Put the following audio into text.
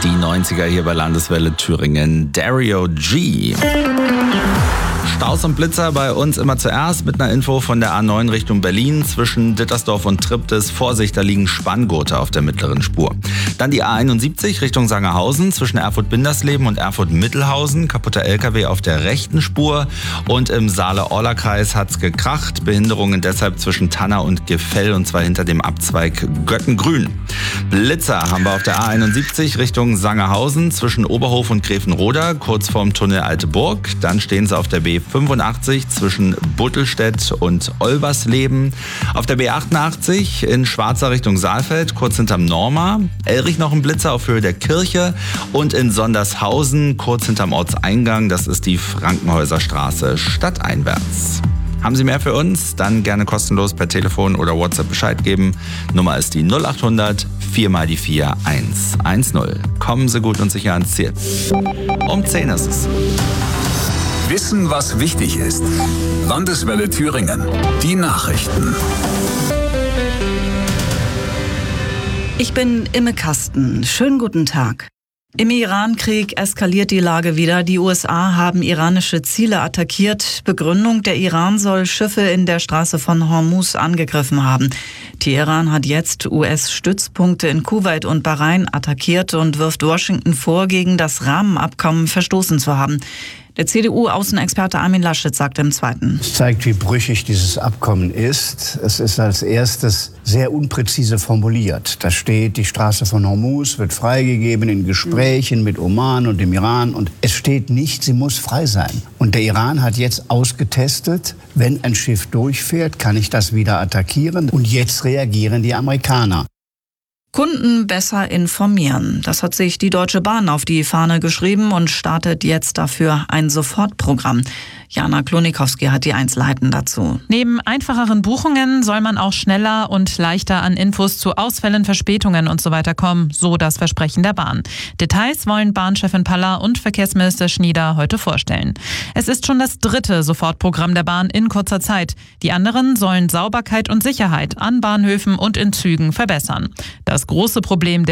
Die 90er hier bei Landeswelle Thüringen. Dario G. Staus und Blitzer bei uns immer zuerst mit einer Info von der A9 Richtung Berlin. Zwischen Dittersdorf und Triptis. Vorsicht, da liegen Spanngurte auf der mittleren Spur. Dann die A71 Richtung Sangerhausen. Zwischen Erfurt-Bindersleben und Erfurt-Mittelhausen. Kaputter LKW auf der rechten Spur. Und im Saale-Orla-Kreis hat's gekracht. Behinderungen deshalb zwischen Tanner und Gefell, und zwar hinter dem Abzweig Göttengrün. Blitzer haben wir auf der A71 Richtung Sangerhausen. Zwischen Oberhof und Grevenroda. Kurz vorm Tunnel Alte Burg. Dann stehen sie auf der B85 zwischen Buttelstedt und Olbersleben. Auf der B88 in Schwarzer Richtung Saalfeld, kurz hinterm Norma. Elrich noch ein Blitzer auf Höhe der Kirche. Und in Sondershausen, kurz hinterm Ortseingang, das ist die Frankenhäuser Straße stadteinwärts. Haben Sie mehr für uns? Dann gerne kostenlos per Telefon oder WhatsApp Bescheid geben. Nummer ist die 0800 4 mal die 4 110. Kommen Sie gut und sicher ans Ziel. Um 10 ist es. Wissen, was wichtig ist. Landeswelle Thüringen. Die Nachrichten. Ich bin Imme Kasten. Schönen guten Tag. Im Iran-Krieg eskaliert die Lage wieder. Die USA haben iranische Ziele attackiert. Begründung: der Iran soll Schiffe in der Straße von Hormuz angegriffen haben. Teheran hat jetzt US-Stützpunkte in Kuwait und Bahrain attackiert und wirft Washington vor, gegen das Rahmenabkommen verstoßen zu haben. Der CDU-Außenexperte Armin Laschet sagt im Zweiten: Es zeigt, wie brüchig dieses Abkommen ist. Es ist als erstes sehr unpräzise formuliert. Da steht, die Straße von Hormuz wird freigegeben in Gesprächen mit Oman und dem Iran. Und es steht nicht, sie muss frei sein. Und der Iran hat jetzt ausgetestet, wenn ein Schiff durchfährt, kann ich das wieder attackieren. Und jetzt reagieren die Amerikaner. Kunden besser informieren. Das hat sich die Deutsche Bahn auf die Fahne geschrieben und startet jetzt dafür ein Sofortprogramm. Jana Klonikowski hat die Einzelheiten dazu. Neben einfacheren Buchungen soll man auch schneller und leichter an Infos zu Ausfällen, Verspätungen und so weiter kommen, so das Versprechen der Bahn. Details wollen Bahnchefin Paller und Verkehrsminister Schnieder heute vorstellen. Es ist schon das 3. Sofortprogramm der Bahn in kurzer Zeit. Die anderen sollen Sauberkeit und Sicherheit an Bahnhöfen und in Zügen verbessern. Das große Problem